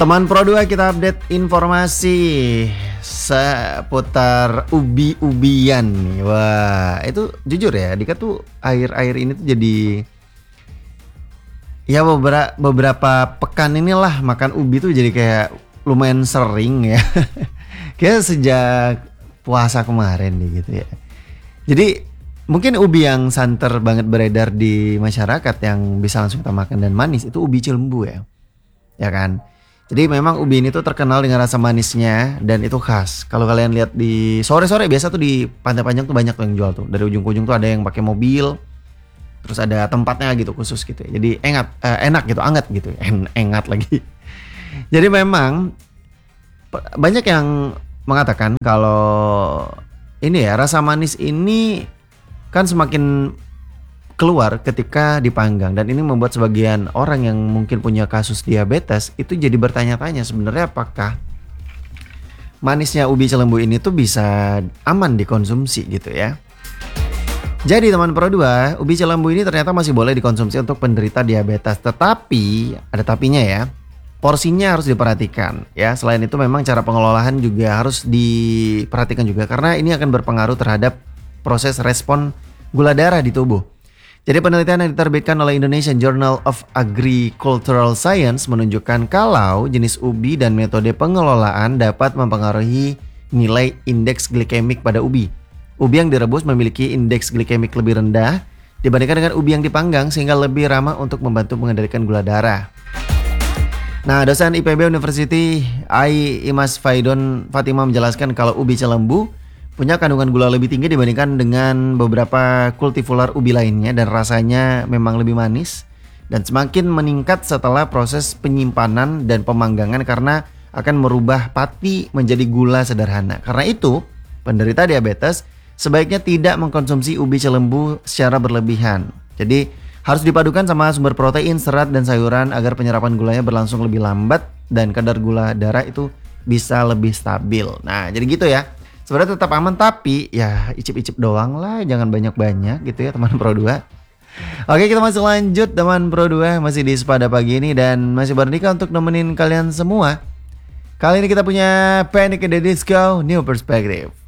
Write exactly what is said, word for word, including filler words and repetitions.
Teman Pro dua, kita update informasi seputar ubi-ubian nih. Wah, itu jujur ya, Dika tuh akhir-akhir ini tuh jadi ya beberapa beberapa pekan inilah makan ubi tuh jadi kayak lumayan sering ya. Kayak sejak puasa kemarin nih gitu ya. Jadi mungkin ubi yang santer banget beredar di masyarakat yang bisa langsung kita makan dan manis itu ubi Cilembu ya. Ya kan? Jadi memang ubi ini tuh terkenal dengan rasa manisnya dan itu khas. Kalau kalian lihat di sore-sore biasa tuh di Pantai Panjang tuh banyak tuh yang jual tuh. Dari ujung ke ujung tuh ada yang pakai mobil. Terus ada tempatnya gitu khusus gitu ya. Jadi enak, eh, enak gitu, anget gitu. En, engat lagi. Jadi memang banyak yang mengatakan kalau ini ya rasa manis ini kan semakin keluar ketika dipanggang, dan ini membuat sebagian orang yang mungkin punya kasus diabetes itu jadi bertanya-tanya sebenarnya apakah manisnya ubi Cilembu ini tuh bisa aman dikonsumsi gitu ya. Jadi teman Pro dua, ubi Cilembu ini ternyata masih boleh dikonsumsi untuk penderita diabetes, tetapi ada tapinya ya. Porsinya harus diperhatikan ya. Selain itu memang cara pengelolaan juga harus diperhatikan juga, karena ini akan berpengaruh terhadap proses respon gula darah di tubuh. Jadi penelitian yang diterbitkan oleh Indonesian Journal of Agricultural Science menunjukkan kalau jenis ubi dan metode pengelolaan dapat mempengaruhi nilai indeks glikemik pada ubi. Ubi yang direbus memiliki indeks glikemik lebih rendah dibandingkan dengan ubi yang dipanggang, sehingga lebih ramah untuk membantu mengendalikan gula darah. Nah, dosen I P B University I Imas Faidon Fatima menjelaskan kalau ubi Cilembu punya kandungan gula lebih tinggi dibandingkan dengan beberapa kultivar ubi lainnya, dan rasanya memang lebih manis dan semakin meningkat setelah proses penyimpanan dan pemanggangan karena akan merubah pati menjadi gula sederhana. Karena itu, penderita diabetes sebaiknya tidak mengkonsumsi ubi Cilembu secara berlebihan. Jadi harus dipadukan sama sumber protein, serat, dan sayuran agar penyerapan gulanya berlangsung lebih lambat dan kadar gula darah itu bisa lebih stabil. Nah, jadi gitu ya. Sebenarnya tetap aman, tapi ya icip-icip doang lah, jangan banyak-banyak gitu ya teman Pro dua. Oke, kita masih lanjut teman Pro dua, masih di Sepada Pagi ini dan masih berdika untuk nemenin kalian semua. Kali ini kita punya Panic at the Disco New Perspective.